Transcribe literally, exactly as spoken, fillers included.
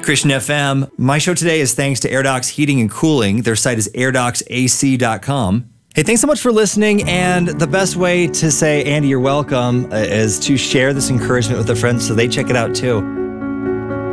Christian F M. My show today is thanks to AirDocs Heating and Cooling. Their site is air docs a c dot com. Hey, thanks so much for listening. And the best way to say, Andy, you're welcome, uh, is to share this encouragement with a friend so they check it out too.